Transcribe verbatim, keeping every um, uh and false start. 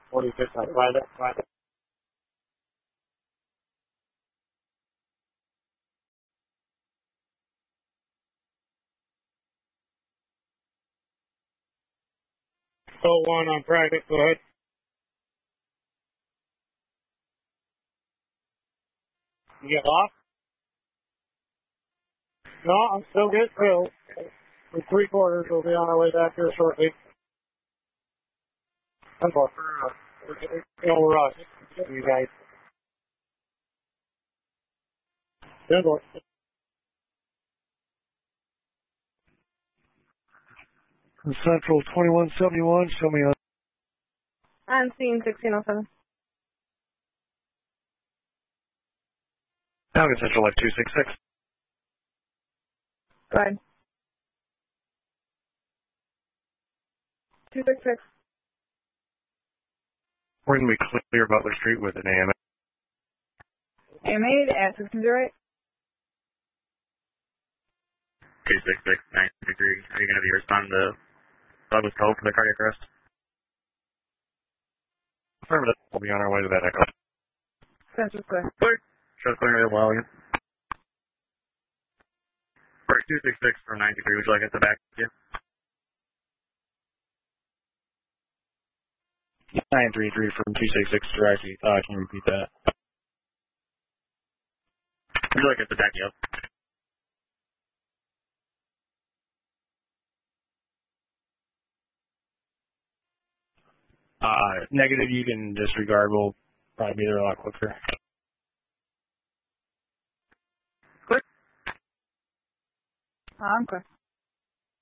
forty-six on Friday. Friday. Oh, one on private. Go ahead. You get lost? No, I'm still getting filled. For three quarters, we'll be on our way back here shortly. ten four. No rush. You guys. ten four. Central twenty-one seventy-one, show me on. I'm seeing sixteen oh seven. Falcon Central like two six six. Go ahead. two six six. We're going to be clear Butler Street with an A M A. A M A at sixteen oh eight. two six six, nine three. Are you going to be responding to Douglas Cove for the cardiac arrest? Affirmative. We'll be on our way to that echo. Central Square. Clear. Show clear available again. Right, two six six from ninety-three. Would you like us to back again? nine three three from two six six to Rocky. Uh, can you repeat that? Would you like us to back you up? Uh, negative, you can disregard. We'll probably be there a lot quicker. Clear. I'm clear.